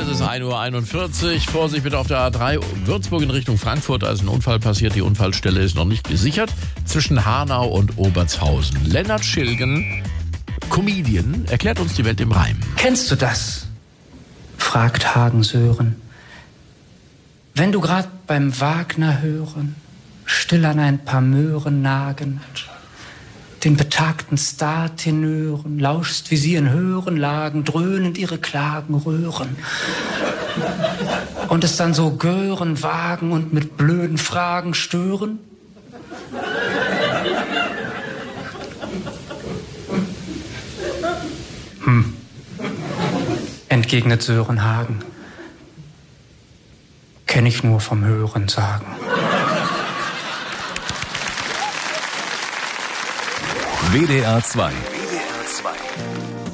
ist 1:41 Uhr. Vorsicht bitte auf der A3 Würzburg in Richtung Frankfurt. Da ist ein Unfall passiert. Die Unfallstelle ist noch nicht gesichert. Zwischen Hanau und Obertshausen. Lennart Schilgen, Comedian, erklärt uns die Welt im Reim. Kennst du das? Fragt Hagen Sören. Wenn du grad beim Wagner hören, still an ein paar Möhren nagend, den betagten Star-Tenören lauschst, wie sie in höheren Lagen dröhnend ihre Klagen röhren. Und es dann so gören, wagen und mit blöden Fragen stören? Entgegnet Sören Hagen. Kenn ich nur vom Hören sagen. WDR 2